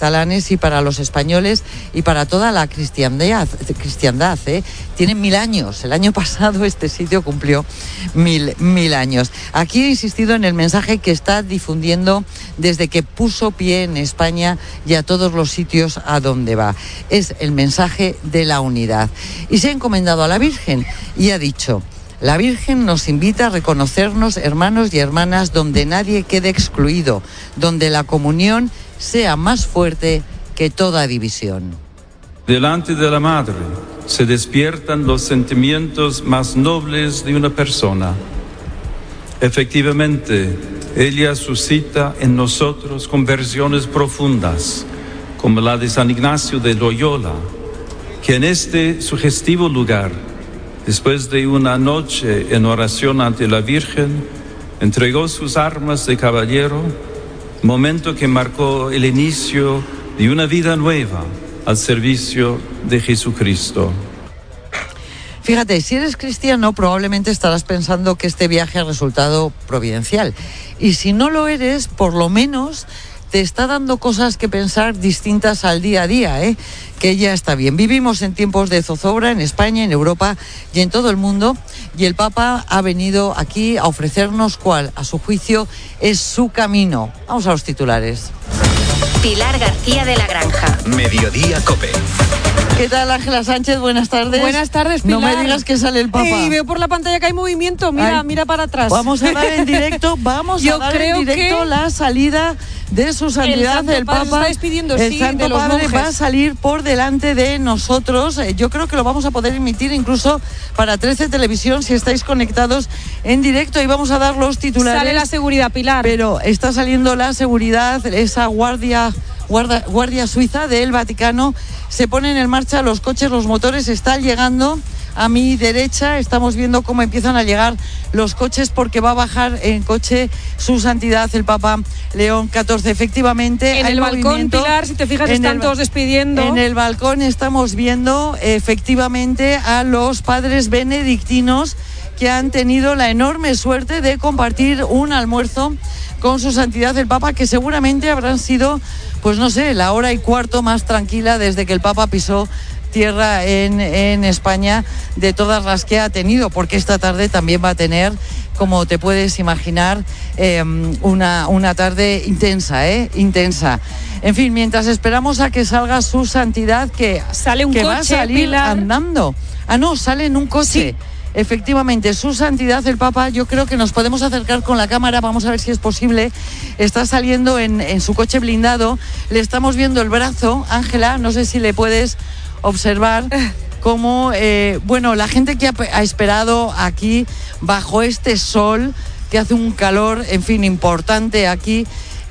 catalanes y para los españoles y para toda la cristiandad. Tienen 1000 años. El año pasado este sitio cumplió 1000 años. Aquí he insistido en el mensaje que está difundiendo desde que puso pie en España y a todos los sitios a donde va. Es el mensaje de la unidad. Y se ha encomendado a la Virgen y ha dicho: la Virgen nos invita a reconocernos hermanos y hermanas donde nadie quede excluido, donde la comunión sea más fuerte que toda división. Delante de la Madre se despiertan los sentimientos más nobles de una persona. Efectivamente, ella suscita en nosotros conversiones profundas, como la de San Ignacio de Loyola, que en este sugestivo lugar, después de una noche en oración ante la Virgen, entregó sus armas de caballero, momento que marcó el inicio de una vida nueva al servicio de Jesucristo. Fíjate, si eres cristiano probablemente estarás pensando que este viaje ha resultado providencial. Y si no lo eres, por lo menos te está dando cosas que pensar distintas al día a día, que ya está bien. Vivimos en tiempos de zozobra en España, en Europa y en todo el mundo, y el Papa ha venido aquí a ofrecernos cuál, a su juicio, es su camino. Vamos a los titulares. Pilar García de la Granja. Mediodía COPE. ¿Qué tal, Ángela Sánchez? Buenas tardes. Buenas tardes, Pilar. No me digas que sale el Papa. Y veo por la pantalla que hay movimiento. Mira para atrás. Vamos a dar en directo, la salida de su santidad, el Papa. Se está despidiendo, el Santo Padre va a salir por delante de nosotros. Yo creo que lo vamos a poder emitir incluso para 13 Televisión si estáis conectados en directo, y vamos a dar los titulares. Sale la seguridad, Pilar. Pero está saliendo la seguridad, esa guardia suiza del Vaticano. Se ponen en marcha los coches, los motores están llegando. A mi derecha estamos viendo cómo empiezan a llegar los coches, porque va a bajar en coche su santidad el Papa León XIV. Efectivamente, en el balcón, Pilar, si te fijas, están todos despidiendo. En el balcón estamos viendo efectivamente a los padres benedictinos que han tenido la enorme suerte de compartir un almuerzo con su santidad el Papa, que seguramente habrán sido, pues no sé, la hora y cuarto más tranquila desde que el Papa pisó tierra en España, de todas las que ha tenido, porque esta tarde también va a tener, como te puedes imaginar, una tarde intensa, intensa. En fin, mientras esperamos a que salga su santidad, que va a salir, Pilar, andando. No, sale en un coche. Sí. Efectivamente, su santidad el Papa, yo creo que nos podemos acercar con la cámara, vamos a ver si es posible. Está saliendo en su coche blindado, le estamos viendo el brazo. Ángela, no sé si le puedes observar cómo, la gente que ha esperado aquí bajo este sol, que hace un calor, en fin, importante aquí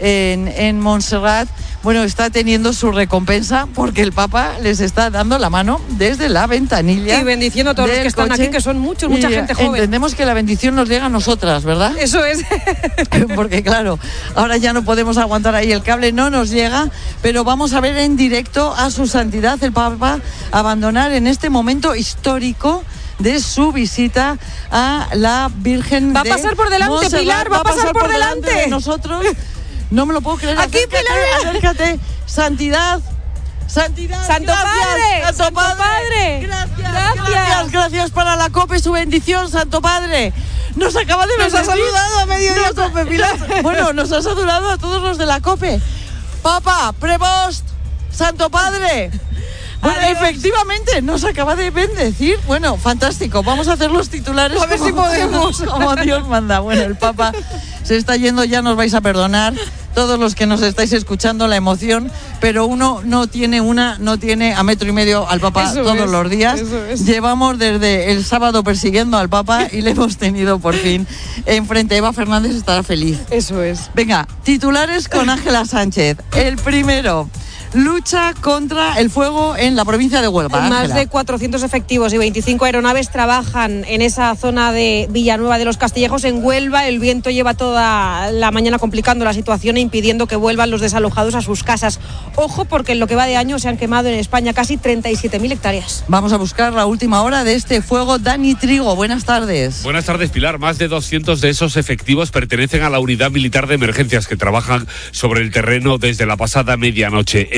en Montserrat, está teniendo su recompensa, porque el Papa les está dando la mano desde la ventanilla. Y bendiciendo a todos los que están aquí, que son mucha gente joven. Entendemos que la bendición nos llega a nosotras, ¿verdad? Eso es. Porque claro, ahora ya no podemos aguantar ahí, el cable no nos llega, pero vamos a ver en directo a su santidad el Papa abandonar en este momento histórico de su visita a la Virgen. Va a pasar por delante, Montserrat, Pilar, va a pasar por delante de nosotros. No me lo puedo creer. Aquí, Pilar. Acércate. Santidad. Santo Padre. Santo Padre. Gracias para la COPE, su bendición, Santo Padre. Nos acaba de bendecir. Nos ha saludado a mediodía, COPE, Pilar. Bueno, nos ha saludado a todos los de la COPE. Papa, Prevost, Santo Padre. Bueno, efectivamente, nos acaba de bendecir. Bueno, fantástico. Vamos a hacer los titulares. A ver si podemos. Como Dios manda. Bueno, el Papa se está yendo, ya nos vais a perdonar todos los que nos estáis escuchando la emoción, pero uno no tiene a 1,5 metros al Papa todos los días. Llevamos desde el sábado persiguiendo al Papa y le hemos tenido por fin enfrente. Eva Fernández estará feliz. Eso es. Venga, titulares con Ángela Sánchez. El primero: lucha contra el fuego en la provincia de Huelva. Más Ángela. de 400 efectivos y 25 aeronaves trabajan en esa zona de Villanueva de los Castillejos, en Huelva. El viento lleva toda la mañana complicando la situación e impidiendo que vuelvan los desalojados a sus casas. Ojo, porque en lo que va de año se han quemado en España casi 37.000 hectáreas. Vamos a buscar la última hora de este fuego. Dani Trigo, buenas tardes. Buenas tardes, Pilar. Más de 200 de esos efectivos pertenecen a la Unidad Militar de Emergencias, que trabajan sobre el terreno desde la pasada medianoche.